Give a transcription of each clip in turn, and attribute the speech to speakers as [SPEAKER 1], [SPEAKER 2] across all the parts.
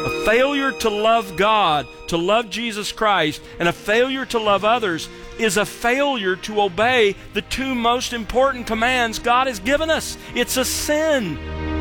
[SPEAKER 1] A failure to love God, to love Jesus Christ, and a failure to love others is a failure to obey the two most important commands God has given us. It's a sin.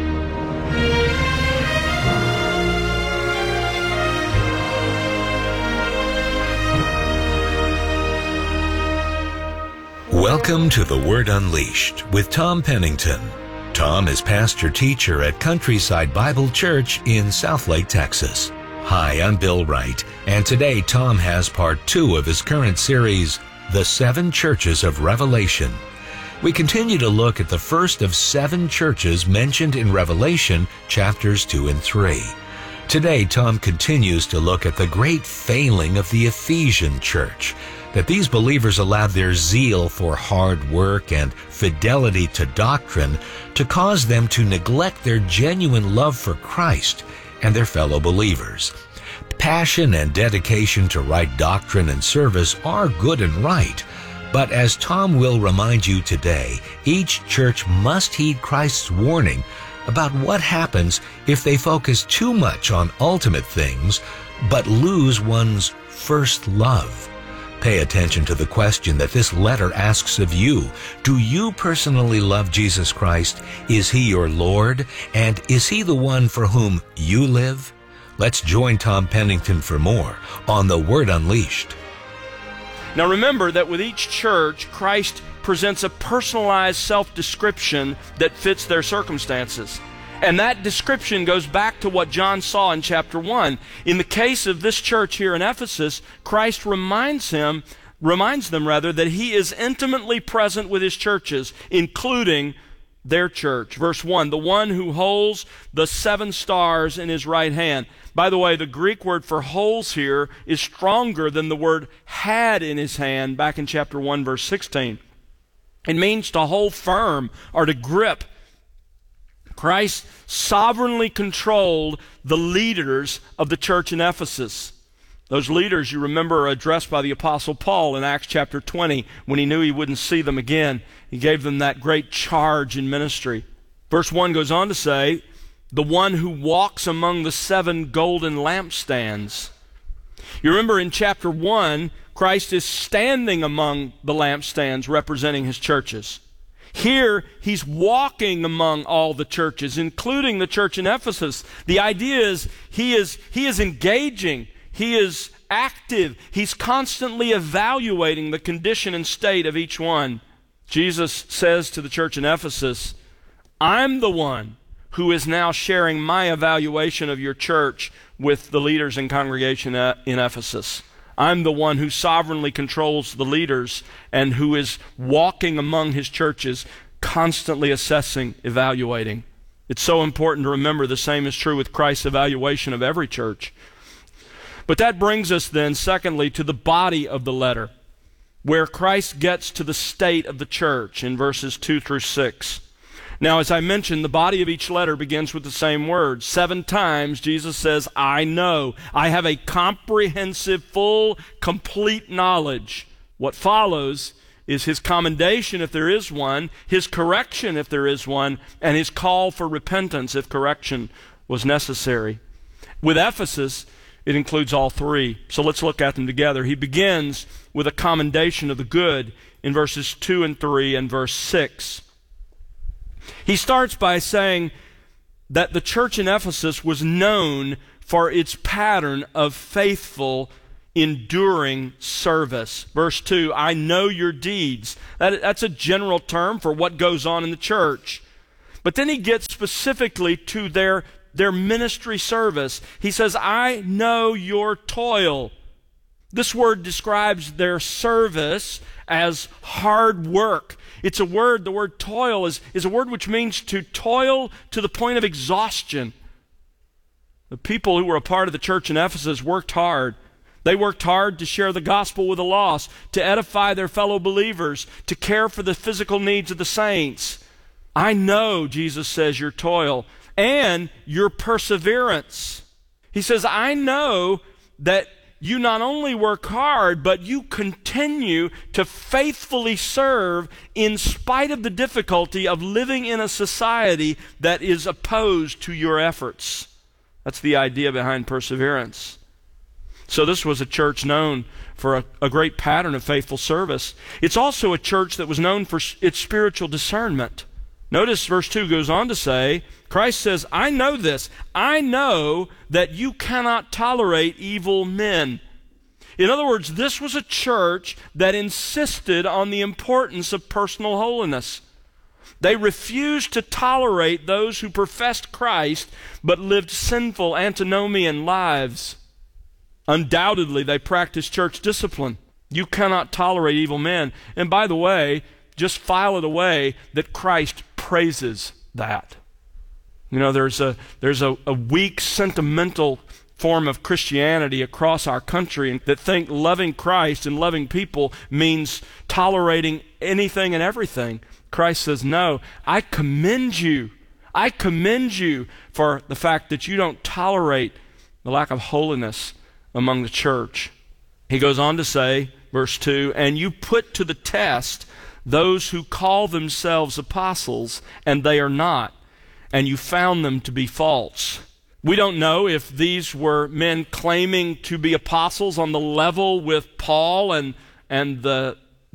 [SPEAKER 2] Welcome to The Word Unleashed with Tom Pennington. Tom is pastor-teacher at Countryside Bible Church in Southlake, Texas. Hi, I'm Bill Wright, and today Tom has part 2 of his current series, The 7 Churches of Revelation. We continue to look at the first of 7 churches mentioned in Revelation chapters 2 and 3. Today, Tom continues to look at the great failing of the Ephesian church, that these believers allowed their zeal for hard work and fidelity to doctrine to cause them to neglect their genuine love for Christ and their fellow believers. Passion and dedication to right doctrine and service are good and right, but as Tom will remind you today, each church must heed Christ's warning about what happens if they focus too much on ultimate things but lose one's first love. Pay attention to the question that this letter asks of you. Do you personally love Jesus Christ? Is He your Lord? And is He the one for whom you live? Let's join Tom Pennington for more on The Word Unleashed.
[SPEAKER 1] Now remember that with each church, Christ presents a personalized self-description that fits their circumstances. And that description goes back to what John saw in chapter 1. In the case of this church here in Ephesus, Christ reminds them that He is intimately present with His churches, including their church. Verse 1, the one who holds the 7 stars in His right hand. By the way, the Greek word for holds here is stronger than the word had in His hand back in chapter 1, verse 16. It means to hold firm or to grip. Christ sovereignly controlled the leaders of the church in Ephesus. Those leaders, you remember, are addressed by the Apostle Paul in Acts chapter 20 when he knew he wouldn't see them again. He gave them that great charge in ministry. Verse 1 goes on to say, the one who walks among the 7 golden lampstands. You remember in chapter 1, Christ is standing among the lampstands representing His churches. Here, He's walking among all the churches, including the church in Ephesus. The idea is He is engaging. He is active. He's constantly evaluating the condition and state of each one. Jesus says to the church in Ephesus, I'm the one who is now sharing my evaluation of your church with the leaders and congregation in Ephesus. I'm the one who sovereignly controls the leaders and who is walking among His churches, constantly assessing, evaluating. It's so important to remember the same is true with Christ's evaluation of every church. But that brings us then, secondly, to the body of the letter, where Christ gets to the state of the church in verses 2 through 6. Now, as I mentioned, the body of each letter begins with the same words. 7 times Jesus says, I know. I have a comprehensive, full, complete knowledge. What follows is His commendation, if there is one, His correction, if there is one, and His call for repentance, if correction was necessary. With Ephesus, it includes all 3. So let's look at them together. He begins with a commendation of the good in verses 2 and 3 and verse 6. He starts by saying that the church in Ephesus was known for its pattern of faithful, enduring service. Verse 2, I know your deeds. That's a general term for what goes on in the church. But then he gets specifically to their ministry service. He says, I know your toil. This word describes their service as hard work. It's a word, the word toil is a word which means to toil to the point of exhaustion. The people who were a part of the church in Ephesus worked hard. They worked hard to share the gospel with the lost, to edify their fellow believers, to care for the physical needs of the saints. I know, Jesus says, your toil and your perseverance. He says, I know that you not only work hard, but you continue to faithfully serve in spite of the difficulty of living in a society that is opposed to your efforts. That's the idea behind perseverance. So this was a church known for a great pattern of faithful service. It's also a church that was known for its spiritual discernment. Notice verse 2 goes on to say, Christ says, I know this. I know that you cannot tolerate evil men. In other words, this was a church that insisted on the importance of personal holiness. They refused to tolerate those who professed Christ but lived sinful, antinomian lives. Undoubtedly, they practiced church discipline. You cannot tolerate evil men. And by the way, just file it away that Christ praises that. You know, there's a weak, sentimental form of Christianity across our country that think loving Christ and loving people means tolerating anything and everything. Christ says, no, I commend you. I commend you for the fact that you don't tolerate the lack of holiness among the church. He goes on to say, verse 2, and you put to the test those who call themselves apostles, and they are not, and you found them to be false. We don't know if these were men claiming to be apostles on the level with Paul and the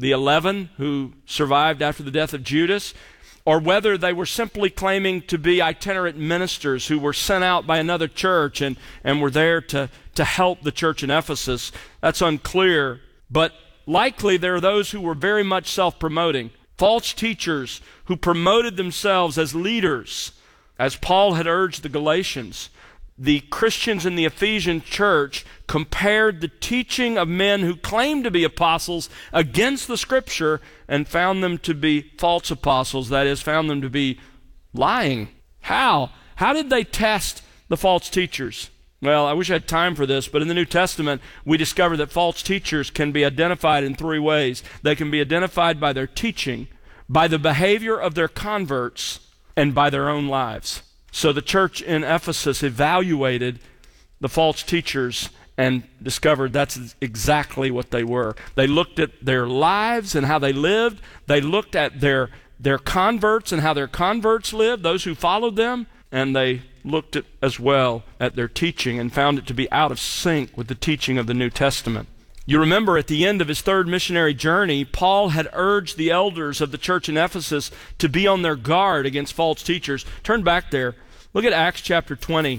[SPEAKER 1] 11 who survived after the death of Judas, or whether they were simply claiming to be itinerant ministers who were sent out by another church and were there to help the church in Ephesus. That's unclear. But likely there are those who were very much self-promoting, false teachers who promoted themselves as leaders, as Paul had urged the Galatians. The Christians in the Ephesian church compared the teaching of men who claimed to be apostles against the Scripture and found them to be false apostles, that is, found them to be lying. How? How did they test the false teachers? Well, I wish I had time for this, but in the New Testament, we discover that false teachers can be identified in three ways. They can be identified by their teaching, by the behavior of their converts, and by their own lives. So the church in Ephesus evaluated the false teachers and discovered that's exactly what they were. They looked at their lives and how they lived. They looked at their converts and how their converts lived, those who followed them, and they looked at as well at their teaching and found it to be out of sync with the teaching of the New Testament. You remember at the end of his third missionary journey, Paul had urged the elders of the church in Ephesus to be on their guard against false teachers. Turn back there. Look at Acts chapter 20.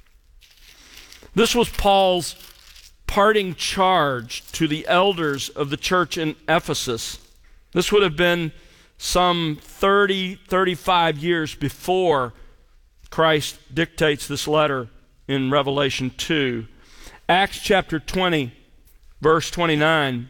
[SPEAKER 1] This was Paul's parting charge to the elders of the church in Ephesus. This would have been some 35 years before Christ dictates this letter in Revelation 2. Acts chapter 20, verse 29.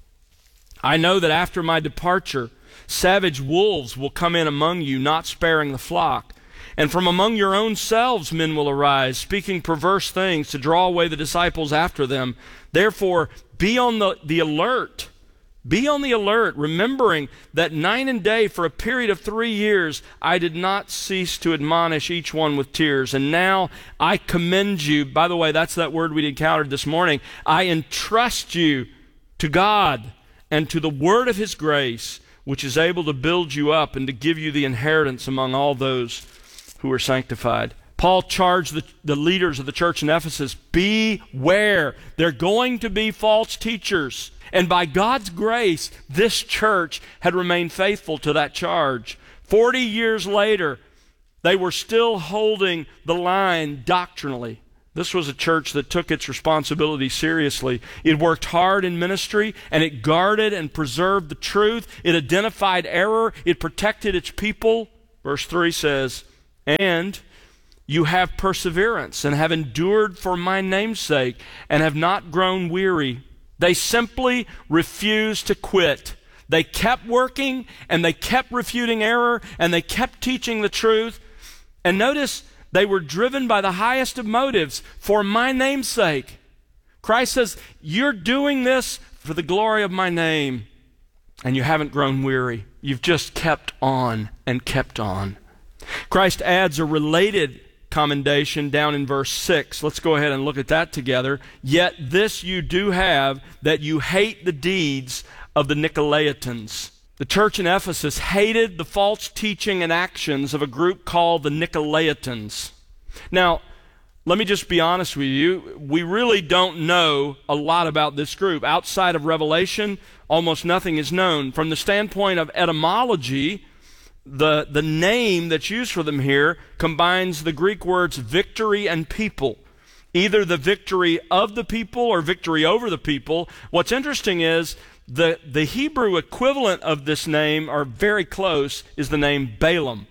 [SPEAKER 1] I know that after my departure, savage wolves will come in among you, not sparing the flock. And from among your own selves men will arise, speaking perverse things to draw away the disciples after them. Therefore, be on the alert. Be on the alert, remembering that night and day for a period of 3 years I did not cease to admonish each one with tears. And now I commend you. By the way, that's that word we encountered this morning. I entrust you to God and to the word of His grace, which is able to build you up and to give you the inheritance among all those who are sanctified. Paul charged the leaders of the church in Ephesus, beware. They're going to be false teachers. And by God's grace, this church had remained faithful to that charge. 40 years later, they were still holding the line doctrinally. This was a church that took its responsibility seriously. It worked hard in ministry, and it guarded and preserved the truth. It identified error. It protected its people. Verse 3 says, and you have perseverance and have endured for my name's sake and have not grown weary. They simply refused to quit. They kept working and they kept refuting error and they kept teaching the truth. And notice, they were driven by the highest of motives, for my name's sake. Christ says, you're doing this for the glory of my name, and you haven't grown weary. You've just kept on and kept on. Christ adds a related commendation down in verse 6. Let's go ahead and look at that together. Yet this you do have, that you hate the deeds of the Nicolaitans. The church in Ephesus hated the false teaching and actions of a group called the Nicolaitans. Now, let me just be honest with you. We really don't know a lot about this group. Outside of Revelation, almost nothing is known. From the standpoint of etymology, the name that's used for them here combines the Greek words victory and people. Either the victory of the people or victory over the people. What's interesting is the Hebrew equivalent of this name, or very close, is the name Balaam.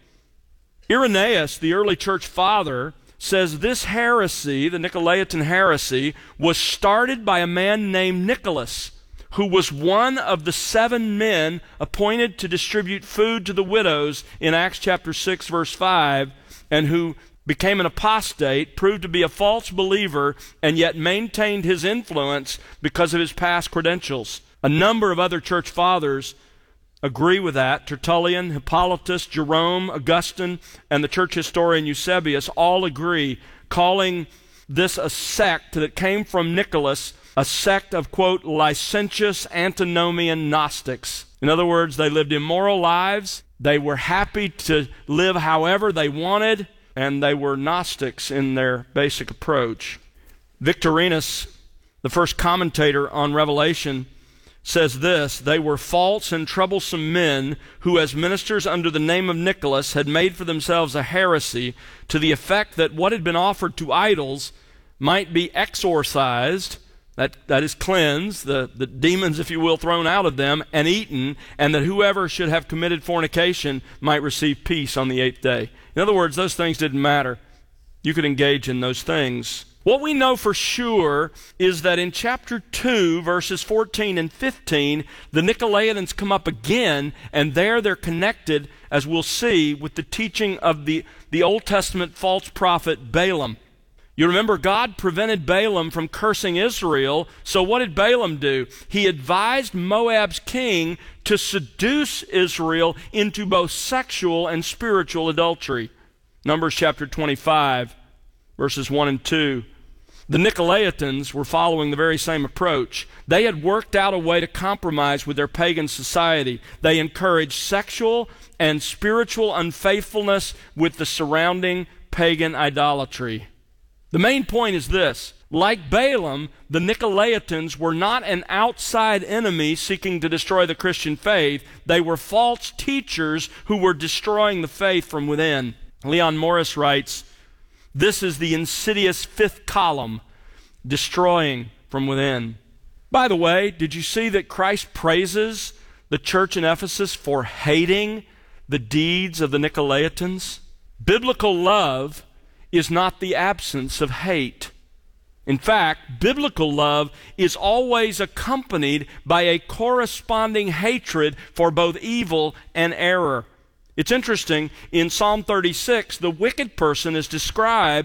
[SPEAKER 1] Irenaeus, the early church father, says this heresy, the Nicolaitan heresy, was started by a man named Nicholas, who was one of the 7 men appointed to distribute food to the widows in Acts chapter 6, verse 5, and who became an apostate, proved to be a false believer, and yet maintained his influence because of his past credentials. A number of other church fathers agree with that. Tertullian, Hippolytus, Jerome, Augustine, and the church historian Eusebius all agree, calling this a sect that came from Nicholas, a sect of, quote, licentious antinomian Gnostics. In other words, they lived immoral lives, they were happy to live however they wanted, and they were Gnostics in their basic approach. Victorinus, the first commentator on Revelation, says this: they were false and troublesome men who, as ministers under the name of Nicholas, had made for themselves a heresy to the effect that what had been offered to idols might be exorcised, that is cleansed, the demons, if you will, thrown out of them, and eaten, and that whoever should have committed fornication might receive peace on the 8th day. In other words, those things didn't matter. You could engage in those things. What we know for sure is that in chapter 2, verses 14 and 15, the Nicolaitans come up again, and there they're connected, as we'll see, with the teaching of the Old Testament false prophet Balaam. You remember God prevented Balaam from cursing Israel, so what did Balaam do? He advised Moab's king to seduce Israel into both sexual and spiritual adultery. Numbers chapter 25. Verses 1 and 2. The Nicolaitans were following the very same approach. They had worked out a way to compromise with their pagan society. They encouraged sexual and spiritual unfaithfulness with the surrounding pagan idolatry. The main point is this: like Balaam, the Nicolaitans were not an outside enemy seeking to destroy the Christian faith. They were false teachers who were destroying the faith from within. Leon Morris writes, this is the insidious 5th column, destroying from within. By the way, did you see that Christ praises the church in Ephesus for hating the deeds of the Nicolaitans? Biblical love is not the absence of hate. In fact, biblical love is always accompanied by a corresponding hatred for both evil and error. It's interesting, in Psalm 36, the wicked person is described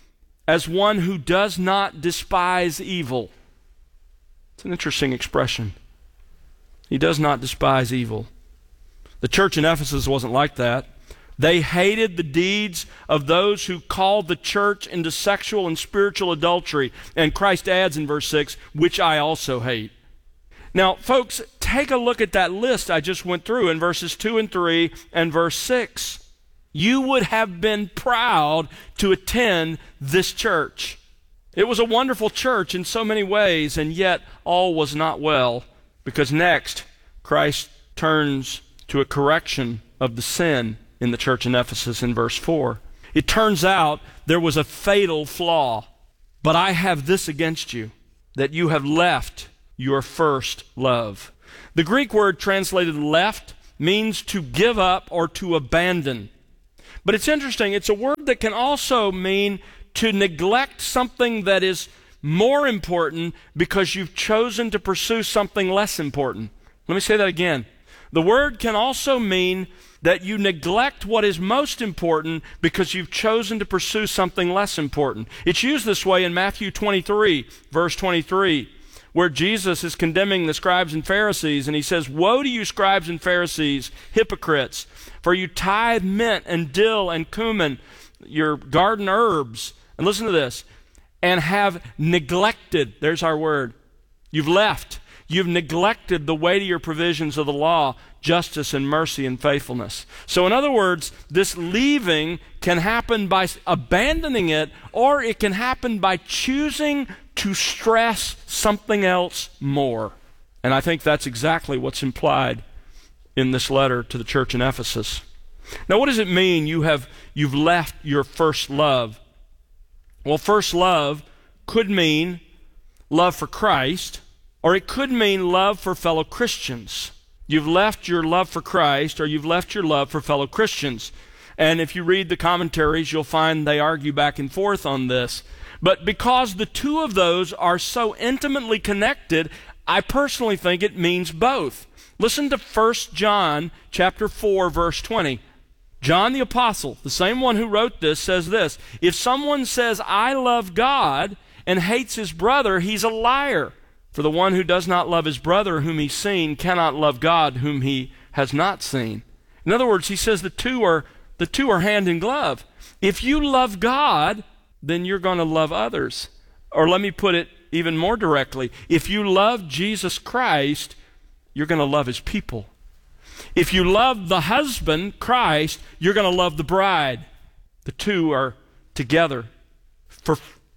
[SPEAKER 1] as one who does not despise evil. It's an interesting expression. He does not despise evil. The church in Ephesus wasn't like that. They hated the deeds of those who called the church into sexual and spiritual adultery. And Christ adds in verse 6, which I also hate. Now, folks, take a look at that list I just went through in verses 2 and 3 and verse 6. You would have been proud to attend this church. It was a wonderful church in so many ways, and yet all was not well, because next, Christ turns to a correction of the sin in the church in Ephesus in verse 4. It turns out there was a fatal flaw. But I have this against you, that you have left your first love. The Greek word translated left means to give up or to abandon. But it's interesting, it's a word that can also mean to neglect something that is more important because you've chosen to pursue something less important. Let me say that again. The word can also mean that you neglect what is most important because you've chosen to pursue something less important. It's used this way in Matthew 23, verse 23. Where Jesus is condemning the scribes and Pharisees, and he says, woe to you, scribes and Pharisees, hypocrites, for you tithe mint and dill and cumin, your garden herbs, and listen to this, and have neglected, there's our word, you've left, You've neglected the weightier provisions of the law, justice and mercy and faithfulness. So in other words, this leaving can happen by abandoning it, or it can happen by choosing to stress something else more. And I think that's exactly what's implied in this letter to the church in Ephesus. Now, what does it mean you've left your first love? Well, first love could mean love for Christ, or it could mean love for fellow Christians. You've left your love for Christ, or you've left your love for fellow Christians. And if you read the commentaries, you'll find they argue back and forth on this. But because the two of those are so intimately connected, I personally think it means both. Listen to 1 John chapter 4, verse 20. John the Apostle, the same one who wrote this, says this: if someone says, I love God, and hates his brother, he's a liar. For the one who does not love his brother whom he's seen cannot love God whom he has not seen. In other words, he says the two are hand in glove. If you love God, then you're going to love others. Or let me put it even more directly. If you love Jesus Christ, you're going to love his people. If you love the husband, Christ, you're going to love the bride. The two are together. For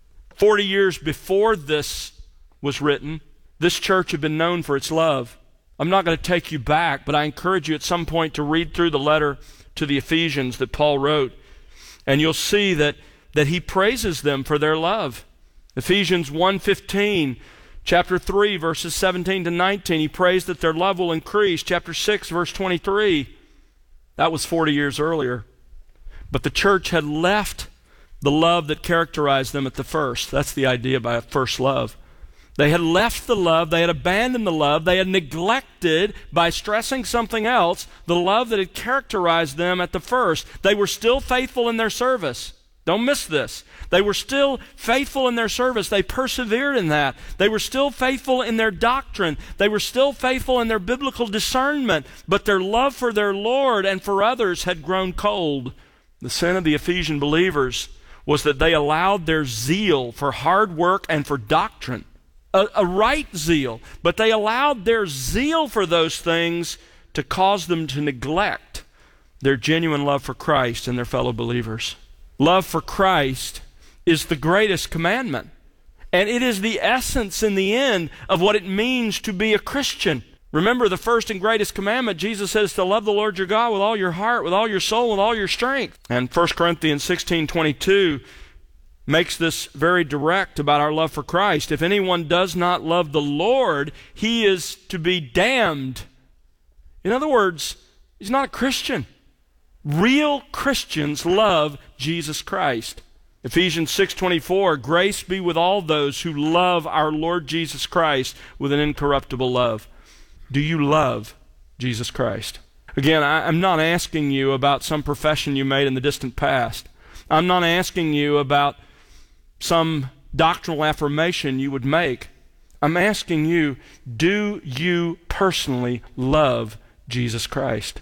[SPEAKER 1] 40 years before this was written, this church had been known for its love. I'm not going to take you back, but I encourage you at some point to read through the letter to the Ephesians that Paul wrote, and you'll see that he praises them for their love. Ephesians 1:15, chapter 3, verses 17 to 19, he prays that their love will increase. Chapter 6, verse 23, that was 40 years earlier. But the church had left the love that characterized them at the first. That's the idea by first love. They had left the love, they had abandoned the love, they had neglected, by stressing something else, the love that had characterized them at the first. They were still faithful in their service. Don't miss this. They were still faithful in their service. They persevered in that. They were still faithful in their doctrine. They were still faithful in their biblical discernment. But their love for their Lord and for others had grown cold. The sin of the Ephesian believers was that they allowed their zeal for hard work and for doctrine, a right zeal, but they allowed their zeal for those things to cause them to neglect their genuine love for Christ and their fellow believers. Love for Christ is the greatest commandment, and it is the essence in the end of what it means to be a Christian. Remember, the first and greatest commandment, Jesus says to love the Lord your God with all your heart, with all your soul, with all your strength. And 1 Corinthians 16:22 makes this very direct about our love for Christ. If anyone does not love the Lord, he is to be damned. In other words, he's not a Christian. Real Christians love Jesus Christ. Ephesians 6:24, grace be with all those who love our Lord Jesus Christ with an incorruptible love. Do you love Jesus Christ? Again, I'm not asking you about some profession you made in the distant past. I'm not asking you about some doctrinal affirmation you would make. I'm asking you, do you personally love Jesus Christ?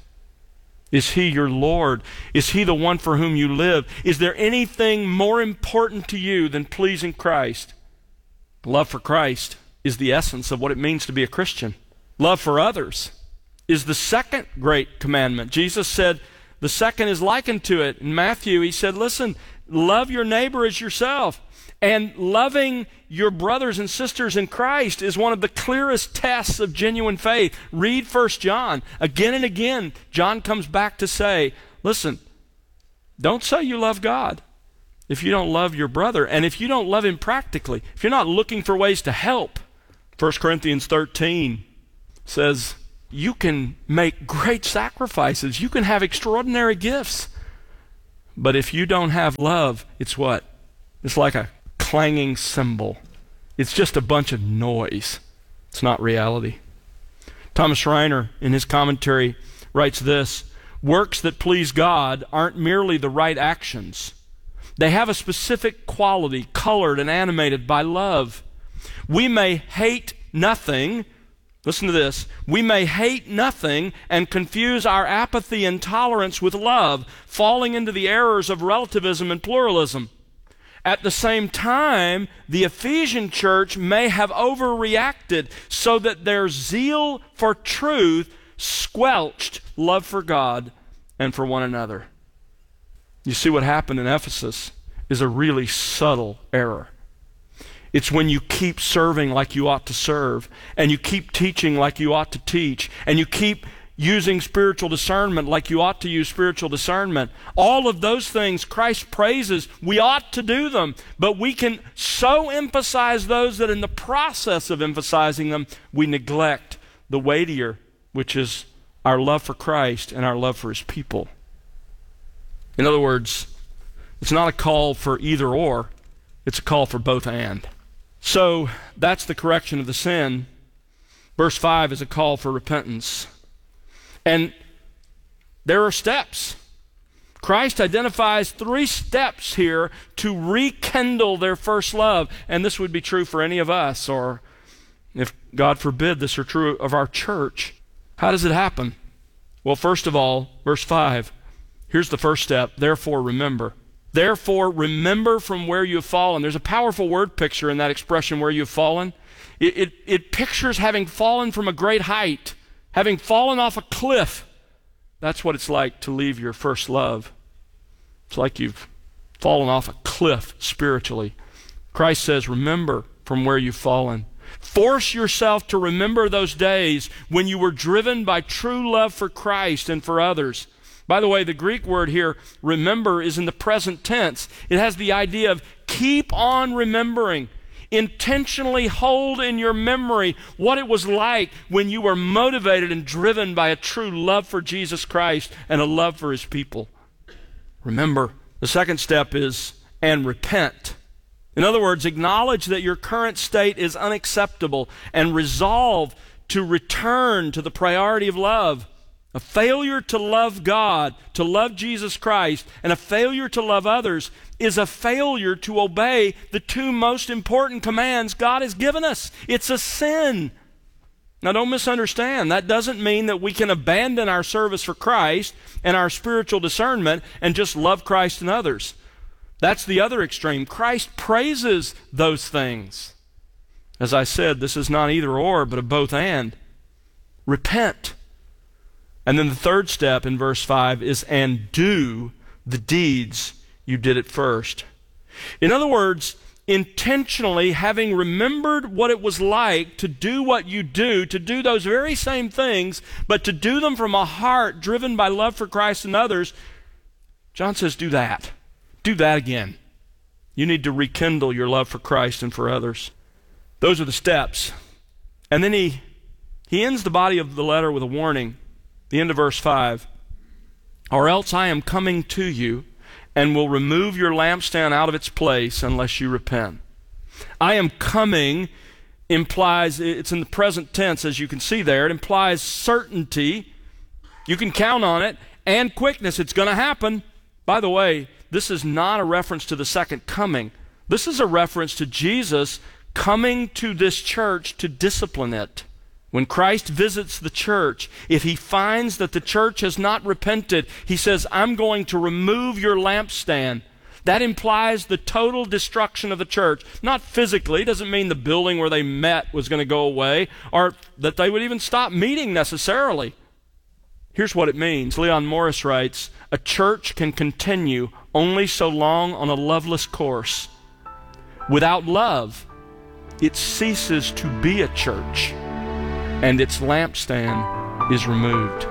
[SPEAKER 1] Is he your Lord? Is he the one for whom you live? Is there anything more important to you than pleasing Christ? Love for Christ is the essence of what it means to be a Christian. Love for others is the second great commandment. Jesus said the second is likened to it. In Matthew, he said, listen, love your neighbor as yourself. And loving your brothers and sisters in Christ is one of the clearest tests of genuine faith. Read 1 John. Again and again, John comes back to say, listen, don't say you love God if you don't love your brother, and if you don't love him practically, if you're not looking for ways to help. 1 Corinthians 13 says, you can make great sacrifices. You can have extraordinary gifts. But if you don't have love, it's what? It's like a clanging cymbal. It's just a bunch of noise. It's not reality. Thomas Schreiner, in his commentary, writes this: works that please God aren't merely the right actions. They have a specific quality, colored and animated by love. We may hate nothing. Listen to this. We may hate nothing and confuse our apathy and tolerance with love, falling into the errors of relativism and pluralism. At the same time, the Ephesian church may have overreacted so that their zeal for truth squelched love for God and for one another. You see, what happened in Ephesus is a really subtle error. It's when you keep serving like you ought to serve, and you keep teaching like you ought to teach, and you keep using spiritual discernment like you ought to use spiritual discernment. All of those things Christ praises, we ought to do them, but we can so emphasize those that in the process of emphasizing them, we neglect the weightier, which is our love for Christ and our love for His people. In other words, it's not a call for either or, it's a call for both and. So that's the correction of the sin. Verse 5 is a call for repentance. And there are steps. Christ identifies 3 steps here to rekindle their first love. And this would be true for any of us, or if God forbid this are true of our church. How does it happen? Well, first of all, verse 5, here's the first step. Therefore, remember. Therefore, remember from where you have fallen. There's a powerful word picture in that expression, where you have fallen. It pictures having fallen from a great height, having fallen off a cliff. That's what it's like to leave your first love. It's like you've fallen off a cliff spiritually. Christ says, remember from where you've fallen. Force yourself to remember those days when you were driven by true love for Christ and for others. By the way, the Greek word here, remember, is in the present tense. It has the idea of keep on remembering. Intentionally hold in your memory what it was like when you were motivated and driven by a true love for Jesus Christ and a love for His people. Remember. The second step is, and repent. In other words, acknowledge that your current state is unacceptable and resolve to return to the priority of love. A failure to love God, to love Jesus Christ, and a failure to love others is a failure to obey the 2 most important commands God has given us. It's a sin. Now, don't misunderstand. That doesn't mean that we can abandon our service for Christ and our spiritual discernment and just love Christ and others. That's the other extreme. Christ praises those things. As I said, this is not either or, but a both and. Repent. And then the third step in verse 5 is, and do the deeds you did at first. In other words, intentionally having remembered what it was like to do what you do, to do those very same things, but to do them from a heart driven by love for Christ and others, John says, do that. Do that again. You need to rekindle your love for Christ and for others. Those are the steps. And then he ends the body of the letter with a warning. The end of verse 5, or else I am coming to you and will remove your lampstand out of its place unless you repent. I am coming implies, it's in the present tense as you can see there, it implies certainty. You can count on it, and quickness. It's going to happen. By the way, this is not a reference to the second coming. This is a reference to Jesus coming to this church to discipline it. When Christ visits the church, if He finds that the church has not repented, He says, I'm going to remove your lampstand. That implies the total destruction of the church. Not physically. It doesn't mean the building where they met was going to go away, or that they would even stop meeting necessarily. Here's what it means. Leon Morris writes, a church can continue only so long on a loveless course. Without love, it ceases to be a church, and its lampstand is removed.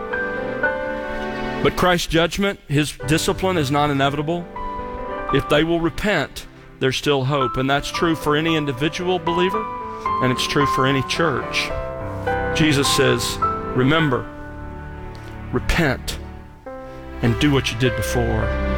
[SPEAKER 1] But Christ's judgment, His discipline is not inevitable. If they will repent, there's still hope. And that's true for any individual believer, and it's true for any church. Jesus says, remember, repent, and do what you did before.